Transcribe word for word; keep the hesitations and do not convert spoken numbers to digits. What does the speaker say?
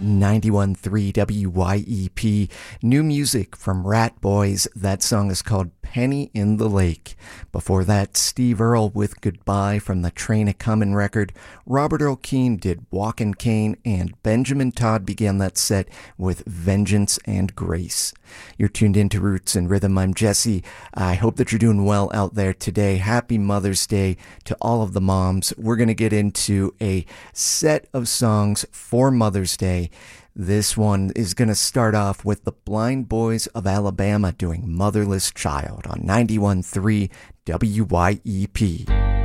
ninety-one point three W Y E P. New music from Rat Boys. That song is called Penny in the Lake. Before that, Steve Earle with Goodbye from the Train A-Comin' record. Robert Earl Keen did Walkin' Cane, and Benjamin Todd began that set with Vengeance and Grace. You're tuned into Roots and Rhythm. I'm Jesse. I hope that you're doing well out there today. Happy Mother's Day to all of the moms. We're going to get into a set of songs for Mother's Day. This one is going to start off with the Blind Boys of Alabama doing Motherless Child on ninety-one point three W Y E P.